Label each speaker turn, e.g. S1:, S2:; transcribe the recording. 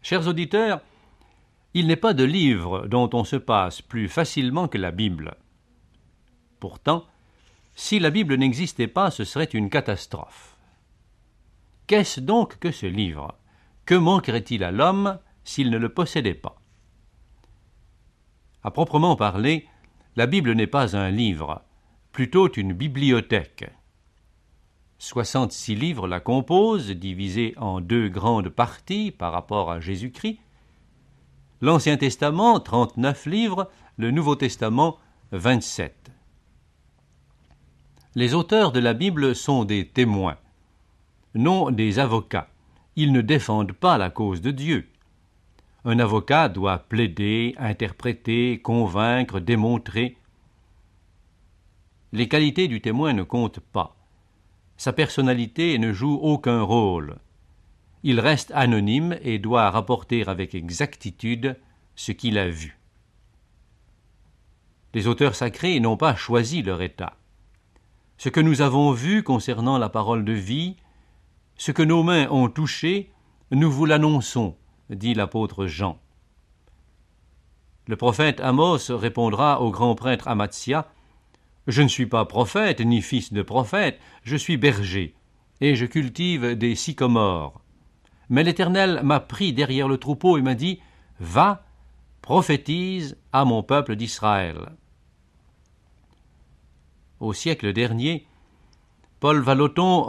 S1: Chers auditeurs, il n'est pas de livre dont on se passe plus facilement que la Bible. Pourtant, si la Bible n'existait pas, ce serait une catastrophe. Qu'est-ce donc que ce livre? Que manquerait-il à l'homme s'il ne le possédait pas? À proprement parler, la Bible n'est pas un livre, plutôt une bibliothèque. 66 livres la composent, divisés en 2 grandes parties par rapport à Jésus-Christ. L'Ancien Testament, 39 livres, le Nouveau Testament, 27. Les auteurs de la Bible sont des témoins, non des avocats. Ils ne défendent pas la cause de Dieu. Un avocat doit plaider, interpréter, convaincre, démontrer. Les qualités du témoin ne comptent pas. Sa personnalité ne joue aucun rôle. Il reste anonyme et doit rapporter avec exactitude ce qu'il a vu. Les auteurs sacrés n'ont pas choisi leur état. Ce que nous avons vu concernant la parole de vie, ce que nos mains ont touché, nous vous l'annonçons, dit l'apôtre Jean. Le prophète Amos répondra au grand prêtre Amatsia: « Je ne suis pas prophète ni fils de prophète, je suis berger, et je cultive des sycomores. Mais l'Éternel m'a pris derrière le troupeau et m'a dit: Va, prophétise à mon peuple d'Israël. » Au siècle dernier, Paul Vallotton